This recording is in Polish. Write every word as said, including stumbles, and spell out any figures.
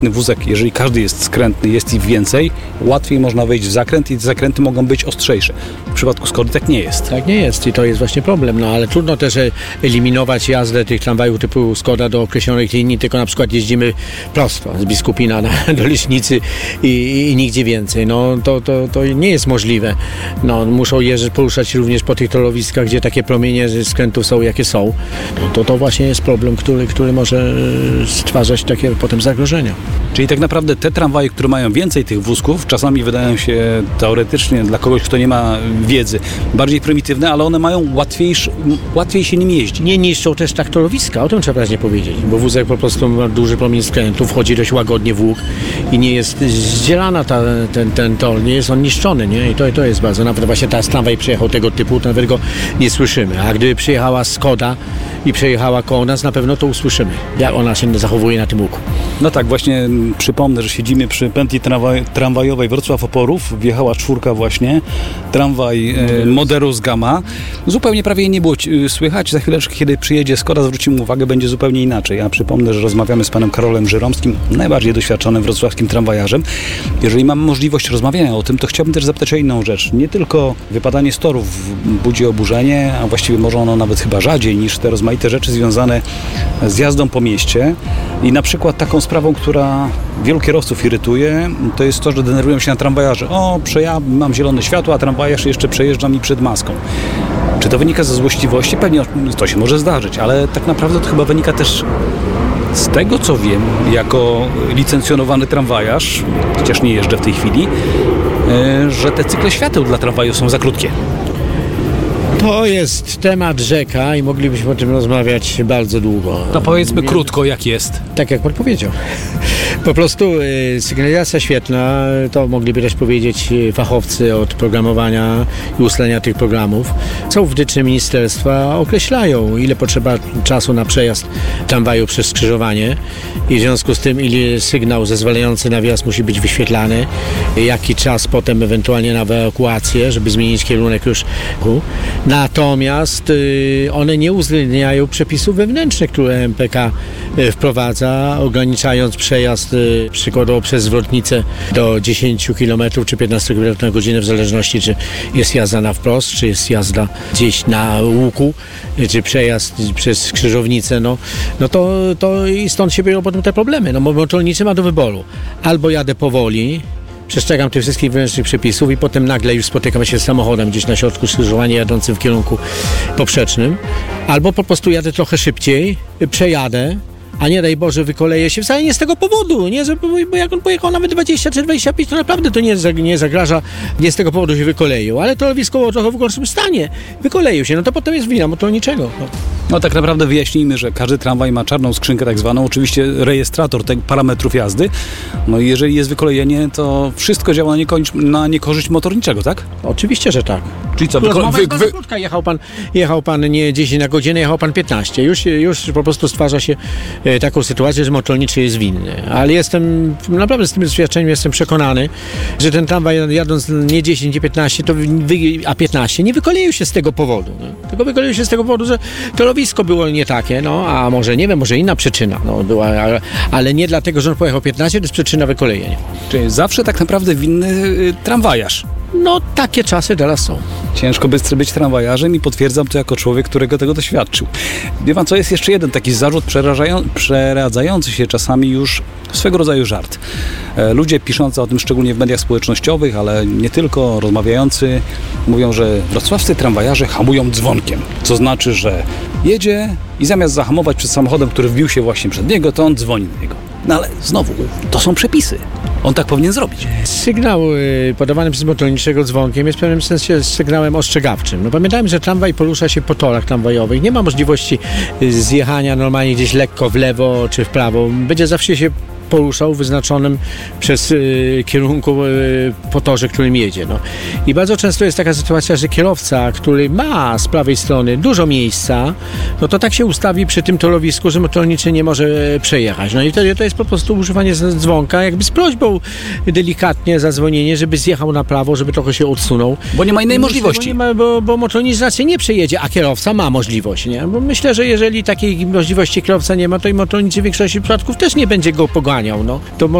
Wózek, jeżeli każdy jest skrętny, jest ich więcej, łatwiej można wejść w zakręt i te zakręty mogą być ostrzejsze. W przypadku Skody tak nie jest. Tak nie jest i to jest właśnie problem, no ale trudno też eliminować jazdę tych tramwajów typu Skoda do określonych linii, tylko na przykład jeździmy prosto z Biskupina na, do Leśnicy i, i nigdzie więcej. No to, to, to nie jest możliwe. No, muszą jeżdżać, poruszać się również po tych torowiskach, gdzie takie promienie skrętów są, jakie są. No, to, to właśnie jest problem, który, który może stwarzać takie potem zagrożenia. Czyli tak naprawdę te tramwaje, które mają więcej tych wózków, czasami wydają się teoretycznie dla kogoś, kto nie ma wiedzy, bardziej prymitywne, ale one mają łatwiejsze, łatwiej się nim jeździ. Nie niszczą też tak torowiska, o tym trzeba wyraźnie powiedzieć, bo wózek po prostu ma duży promień skrętu, wchodzi dość łagodnie w łuk i nie jest zdzielana ta, ten, ten tor, nie jest on niszczony, nie? I to, to jest bardzo, nawet właśnie teraz tramwaj przyjechał tego typu, to nawet go nie słyszymy, a gdyby przyjechała Skoda i przejechała koło nas, na pewno to usłyszymy, jak ona się zachowuje na tym łuku. No tak, właśnie przypomnę, że siedzimy przy pętli tramwaj, tramwajowej Wrocław-Oporów. Wjechała czwórka właśnie, tramwaj e, Moderus Gamma. Zupełnie prawie jej nie było słychać. Za chwileczkę, kiedy przyjedzie Skoda, zwrócimy uwagę, będzie zupełnie inaczej. Ja przypomnę, że rozmawiamy z panem Karolem Żyromskim, najbardziej doświadczonym wrocławskim tramwajarzem. Jeżeli mamy możliwość rozmawiania o tym, to chciałbym też zapytać o inną rzecz. Nie tylko wypadanie z torów budzi oburzenie, a właściwie może ono nawet chyba rzadziej niż te rozmaite rzeczy związane z jazdą po mieście. I na przykład taką sprawą, która wielu kierowców irytuje, to jest to, że denerwują się na tramwajarze. O, przeja- mam zielone światło, a tramwajarz jeszcze przejeżdża mi przed maską. Czy to wynika ze złośliwości? Pewnie to się może zdarzyć, ale tak naprawdę to chyba wynika też z tego, co wiem, jako licencjonowany tramwajarz, chociaż nie jeżdżę w tej chwili, że te cykle świateł dla tramwaju są za krótkie. To jest temat rzeka i moglibyśmy o tym rozmawiać bardzo długo. To powiedzmy krótko, jak jest. Tak jak pan powiedział. Po prostu y, sygnalizacja świetlna, to mogliby też powiedzieć fachowcy od programowania i ustalenia tych programów. Są wytyczne ministerstwa, określają, ile potrzeba czasu na przejazd tramwaju przez skrzyżowanie i w związku z tym, ile sygnał zezwalający na wjazd musi być wyświetlany, jaki czas potem ewentualnie na ewakuację, żeby zmienić kierunek już. Natomiast y, one nie uwzględniają przepisów wewnętrznych, które M P K y, wprowadza, ograniczając przejazd y, przykładowo przez zwrotnicę do dziesięć kilometrów czy piętnaście kilometrów na godzinę, w zależności czy jest jazda na wprost, czy jest jazda gdzieś na łuku, y, czy przejazd przez skrzyżownicę, no, no to, to i stąd się biorą potem te problemy. No bo motorniczy ma do wyboru. Albo jadę powoli, przestrzegam tych wszystkich wewnętrznych przepisów i potem nagle już spotykam się z samochodem gdzieś na środku skrzyżowania jadącym w kierunku poprzecznym. Albo po prostu jadę trochę szybciej, przejadę, a nie daj Boże wykoleję się wcale nie z tego powodu, nie, bo jak on pojechał nawet dwadzieścia czy dwadzieścia pięć, to naprawdę to nie, nie zagraża, nie z tego powodu się wykoleił, ale torowisko było trochę w gorszym stanie, wykoleił się, no to potem jest wina motorniczego. No. No tak naprawdę wyjaśnijmy, że każdy tramwaj ma czarną skrzynkę tak zwaną, oczywiście rejestrator tych parametrów jazdy. No i jeżeli jest wykolejenie, to wszystko działa na, niekończ- na niekorzyść motorniczego, tak? Oczywiście, że tak. Czyli co? Wyko- wy- wy- krótka. Jechał pan, jechał pan nie dziesięć na godzinę, jechał pan piętnaście. Już, już po prostu stwarza się e, taką sytuację, że motorniczy jest winny. Ale jestem, naprawdę z tym doświadczeniem jestem przekonany, że ten tramwaj jadąc nie dziesięć, nie piętnaście, to wy, a piętnaście nie wykoleił się z tego powodu. No. Tylko wykoleił się z tego powodu, że torowisko było nie takie, no, a może nie wiem, może inna przyczyna, no, była, ale, ale nie dlatego, że on pojechał piętnaście, to jest przyczyna wykolejenia. Czyli zawsze tak naprawdę winny y, tramwajarz. No, takie czasy teraz są. Ciężko bystry być tramwajarzem i potwierdzam to jako człowiek, którego tego doświadczył. Wie pan co, jest jeszcze jeden taki zarzut przerażają- przeradzający się czasami już swego rodzaju żart. E, ludzie piszący o tym szczególnie w mediach społecznościowych, ale nie tylko, rozmawiający, mówią, że wrocławscy tramwajarze hamują dzwonkiem. Co znaczy, że jedzie i zamiast zahamować przed samochodem, który wbił się właśnie przed niego, to on dzwoni do niego. No ale znowu, to są przepisy. On tak powinien zrobić. Sygnał y, podawany przez motorniczego dzwonkiem jest w pewnym sensie sygnałem ostrzegawczym. No pamiętajmy, że tramwaj porusza się po torach tramwajowych. Nie ma możliwości y, zjechania normalnie gdzieś lekko w lewo czy w prawo. Będzie zawsze się poruszał wyznaczonym przez y, kierunku y, po torze, którym jedzie. No. I bardzo często jest taka sytuacja, że kierowca, który ma z prawej strony dużo miejsca, no to tak się ustawi przy tym torowisku, że motorniczy nie może przejechać. No i wtedy to jest po prostu używanie dzwonka, jakby z prośbą delikatnie zadzwonienie, żeby zjechał na prawo, żeby trochę się odsunął. Bo nie ma innej możliwości. Bo, nie ma, bo, bo motorniczy raczej nie przejedzie, a kierowca ma możliwość. Nie? Bo myślę, że jeżeli takiej możliwości kierowca nie ma, to i motorniczy w większości przypadków też nie będzie go poganiał. panią. No, to